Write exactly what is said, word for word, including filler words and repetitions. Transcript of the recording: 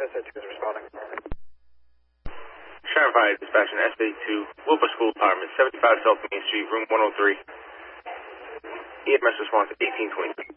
S A two is responding. Sharon Fire dispatching S A two, Wilbur School Apartment, seventy-five South Main Street, room one oh three. E M S response eighteen twenty.